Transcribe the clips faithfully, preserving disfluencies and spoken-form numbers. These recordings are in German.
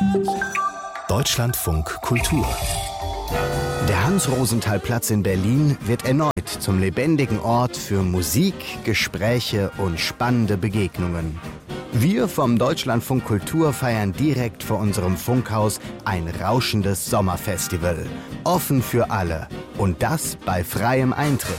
Deutschlandfunk Kultur. Der Hans-Rosenthal-Platz in Berlin wird erneut zum lebendigen Ort für Musik, Gespräche und spannende Begegnungen. Wir vom Deutschlandfunk Kultur feiern direkt vor unserem Funkhaus ein rauschendes Sommerfestival. Offen für alle. Und das bei freiem Eintritt.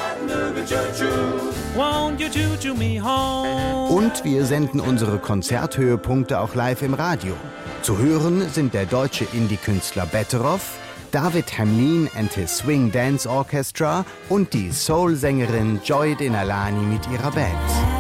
Und wir senden unsere Konzerthöhepunkte auch live im Radio. Zu hören sind der deutsche Indie-Künstler Betteroff, David Hamlin and his Swing Dance Orchestra und die Soul-Sängerin Joy Denalani mit ihrer Band.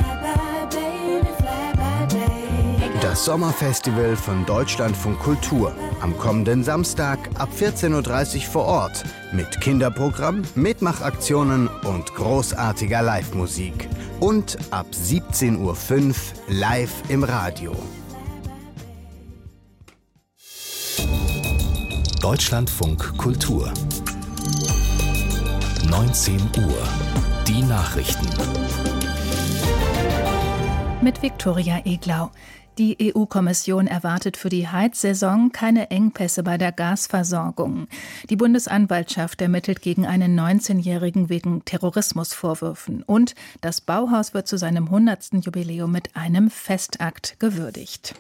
Das Sommerfestival von Deutschlandfunk Kultur. Am kommenden Samstag ab vierzehn Uhr dreißig vor Ort. Mit Kinderprogramm, Mitmachaktionen und großartiger Live-Musik. Und ab siebzehn Uhr fünf live im Radio. Deutschlandfunk Kultur. neunzehn Uhr. Die Nachrichten. Mit Viktoria Eglau. Die E U-Kommission erwartet für die Heizsaison keine Engpässe bei der Gasversorgung. Die Bundesanwaltschaft ermittelt gegen einen neunzehnjährigen wegen Terrorismusvorwürfen. Und das Bauhaus wird zu seinem hundertsten Jubiläum mit einem Festakt gewürdigt.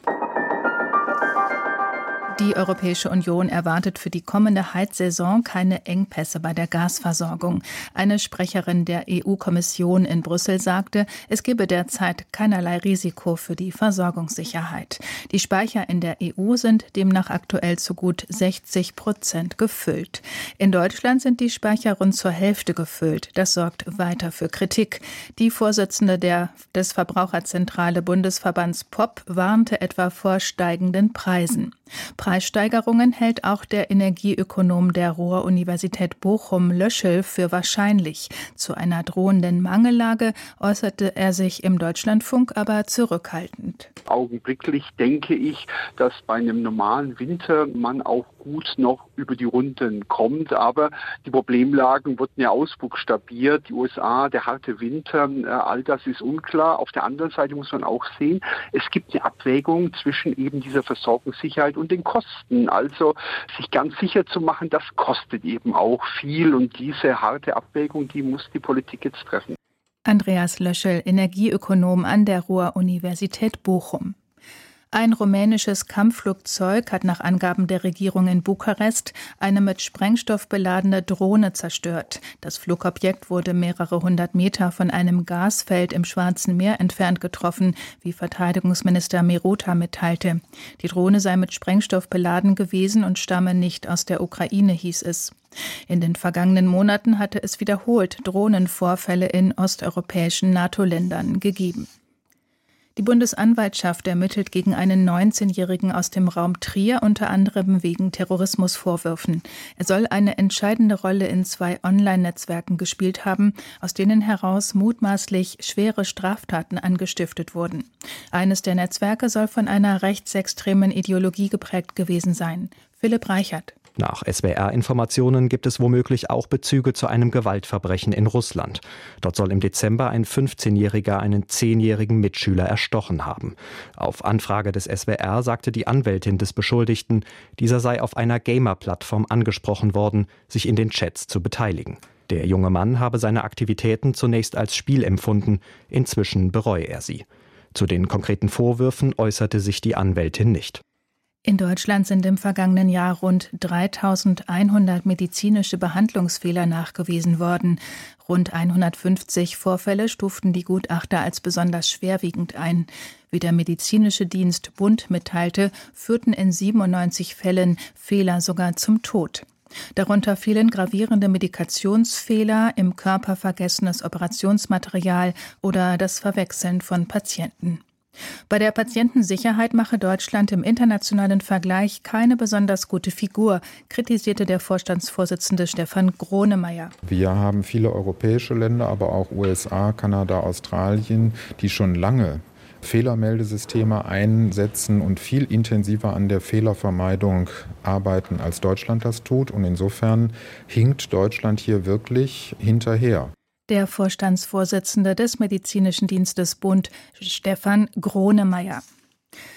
Die Europäische Union erwartet für die kommende Heizsaison keine Engpässe bei der Gasversorgung. Eine Sprecherin der E U-Kommission in Brüssel sagte, es gebe derzeit keinerlei Risiko für die Versorgungssicherheit. Die Speicher in der E U sind demnach aktuell zu gut sechzig Prozent gefüllt. In Deutschland sind die Speicher rund zur Hälfte gefüllt. Das sorgt weiter für Kritik. Die Vorsitzende der, des Verbraucherzentrale Bundesverbands P O P warnte etwa vor steigenden Preisen. Preissteigerungen hält auch der Energieökonom der Ruhr-Universität Bochum Löschel für wahrscheinlich. Zu einer drohenden Mangellage äußerte er sich im Deutschlandfunk aber zurückhaltend. Augenblicklich denke ich, dass bei einem normalen Winter man auch gut noch über die Runden kommt, aber die Problemlagen wurden ja ausbuchstabiert. Die U S A, der harte Winter, all das ist unklar. Auf der anderen Seite muss man auch sehen, es gibt eine Abwägung zwischen eben dieser Versorgungssicherheit und den Kosten. Also sich ganz sicher zu machen, das kostet eben auch viel und diese harte Abwägung, die muss die Politik jetzt treffen. Andreas Löschel, Energieökonom an der Ruhr-Universität Bochum. Ein rumänisches Kampfflugzeug hat nach Angaben der Regierung in Bukarest eine mit Sprengstoff beladene Drohne zerstört. Das Flugobjekt wurde mehrere hundert Meter von einem Gasfeld im Schwarzen Meer entfernt getroffen, wie Verteidigungsminister Miruta mitteilte. Die Drohne sei mit Sprengstoff beladen gewesen und stamme nicht aus der Ukraine, hieß es. In den vergangenen Monaten hatte es wiederholt Drohnenvorfälle in osteuropäischen NATO-Ländern gegeben. Die Bundesanwaltschaft ermittelt gegen einen neunzehnjährigen aus dem Raum Trier, unter anderem wegen Terrorismusvorwürfen. Er soll eine entscheidende Rolle in zwei Online-Netzwerken gespielt haben, aus denen heraus mutmaßlich schwere Straftaten angestiftet wurden. Eines der Netzwerke soll von einer rechtsextremen Ideologie geprägt gewesen sein. Philipp Reichert. Nach S W R-Informationen gibt es womöglich auch Bezüge zu einem Gewaltverbrechen in Russland. Dort soll im Dezember ein fünfzehnjähriger einen zehnjährigen Mitschüler erstochen haben. Auf Anfrage des S W R sagte die Anwältin des Beschuldigten, dieser sei auf einer Gamer-Plattform angesprochen worden, sich in den Chats zu beteiligen. Der junge Mann habe seine Aktivitäten zunächst als Spiel empfunden, inzwischen bereue er sie. Zu den konkreten Vorwürfen äußerte sich die Anwältin nicht. In Deutschland sind im vergangenen Jahr rund dreitausendeinhundert medizinische Behandlungsfehler nachgewiesen worden. Rund hundertfünfzig Vorfälle stuften die Gutachter als besonders schwerwiegend ein. Wie der medizinische Dienst Bund mitteilte, führten in siebenundneunzig Fällen Fehler sogar zum Tod. Darunter fielen gravierende Medikationsfehler, im Körper vergessenes Operationsmaterial oder das Verwechseln von Patienten. Bei der Patientensicherheit mache Deutschland im internationalen Vergleich keine besonders gute Figur, kritisierte der Vorstandsvorsitzende Stefan Gronemeyer. Wir haben viele europäische Länder, aber auch U S A, Kanada, Australien, die schon lange Fehlermeldesysteme einsetzen und viel intensiver an der Fehlervermeidung arbeiten, als Deutschland das tut. Und insofern hinkt Deutschland hier wirklich hinterher. Der Vorstandsvorsitzende des Medizinischen Dienstes Bund, Stefan Gronemeyer.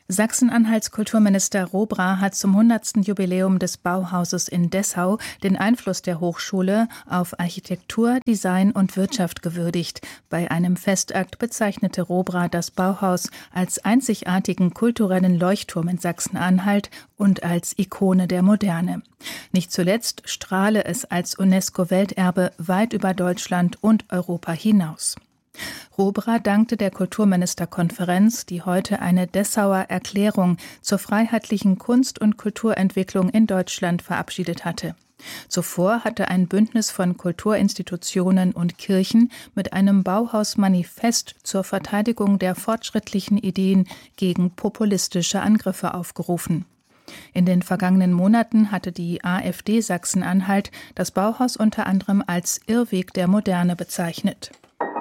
Sachsen-Anhalts Kulturminister Robra hat zum hundertsten Jubiläum des Bauhauses in Dessau den Einfluss der Hochschule auf Architektur, Design und Wirtschaft gewürdigt. Bei einem Festakt bezeichnete Robra das Bauhaus als einzigartigen kulturellen Leuchtturm in Sachsen-Anhalt und als Ikone der Moderne. Nicht zuletzt strahle es als UNESCO-Welterbe weit über Deutschland und Europa hinaus. Robra dankte der Kulturministerkonferenz, die heute eine Dessauer Erklärung zur freiheitlichen Kunst- und Kulturentwicklung in Deutschland verabschiedet hatte. Zuvor hatte ein Bündnis von Kulturinstitutionen und Kirchen mit einem Bauhaus-Manifest zur Verteidigung der fortschrittlichen Ideen gegen populistische Angriffe aufgerufen. In den vergangenen Monaten hatte die AfD Sachsen-Anhalt das Bauhaus unter anderem als Irrweg der Moderne bezeichnet.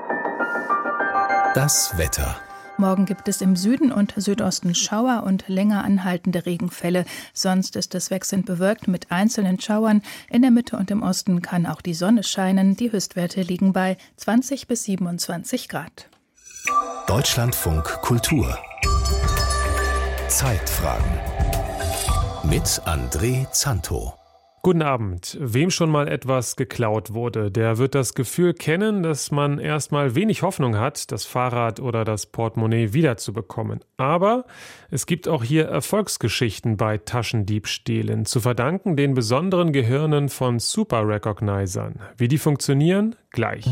Das Wetter. Morgen gibt es im Süden und Südosten Schauer und länger anhaltende Regenfälle. Sonst ist es wechselnd bewölkt mit einzelnen Schauern. In der Mitte und im Osten kann auch die Sonne scheinen. Die Höchstwerte liegen bei zwanzig bis siebenundzwanzig Grad. Deutschlandfunk Kultur. Zeitfragen. Mit André Zanto. Guten Abend. Wem schon mal etwas geklaut wurde, der wird das Gefühl kennen, dass man erstmal wenig Hoffnung hat, das Fahrrad oder das Portemonnaie wiederzubekommen. Aber es gibt auch hier Erfolgsgeschichten bei Taschendiebstählen, zu verdanken den besonderen Gehirnen von Super-Recognizern. Wie die funktionieren? Gleich.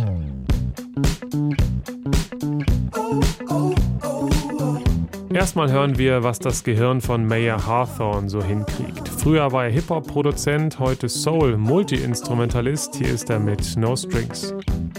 Erstmal hören wir, was das Gehirn von Mayer Hawthorne so hinkriegt. Früher war er Hip-Hop-Produzent, heute Soul-Multi-Instrumentalist. Hier ist er mit No Strings.